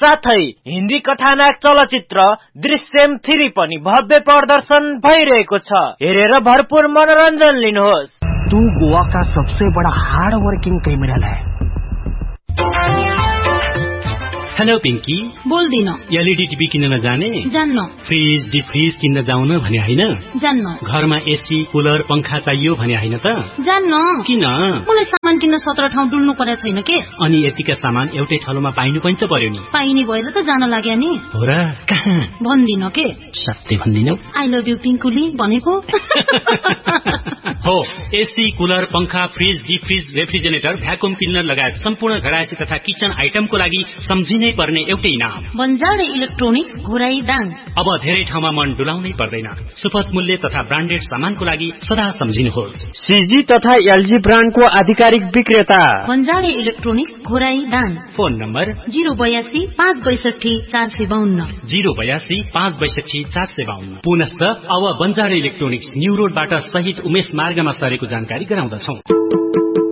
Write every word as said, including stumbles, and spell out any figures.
साथै हिन्दी कथानाक चलचित्र दृश्यम थ्री पनि भव्य प्रदर्शन भइरहेको छ। हेरेर भरपूर मनोरञ्जन लिनुहोस्। तू गोवा का सबसे बड़ा हार्ड वर्किंग क्रिमिनल है। हेलो पिंकी, बोल्दिन। एलईडी टिभी किन्न नजाने? जान्न। फ्रिज डिफ्रिज किन्न जाउन भने हैन? जान्न। घरमा एसी कुलर पंखा चाहियो भने हैन त? जान्न। किन? मलाई सामान किन्न सत्र ठाउँ डुल्नु परेको छैन के। अनि यतिका सामान एउटै ठाउँमा पाइनु पनि त पर्यो नि। पाइने भएर त जान लाग्यो नि। हो र? कहाँ? भन्दिन के। सत्य भन्दिनौ? आई लभ यु पिंकुली भनेको। हो, एसी कुलर पंखा फ्रिज डिफ्रिज रेफ्रिजरेटर भ्याकुम क्लिनर लगायत सम्पूर्ण घरायसी तथा किचन आइटमको लागि सम्झिनै पर्ने एउटै नाम बन्जारे इलेक्ट्रोनिक घोराई दाङ। अब धेरै ठाउँमा मन डुलाउनै पर्दैन। सुपथ मूल्य तथा ब्रान्डेड सामानको लागि सदा सम्झिनुहोस्। सीजी तथा एलजी ब्रान्डको आधिकारिक विक्रेता बन्जारे electronic Ghorahi Dang. Phone number zero बयासी पाँच बैसठी चार सय बाहन्न जिरो बयासी पाँच बैसठी चार सय बाहन्न। पुनश्च अब बन्जारे इलेक्ट्रोनिक्स न्यू रोडबाट सहित उमेश मार्गमा सरेको जानकारी गराउँदछौ।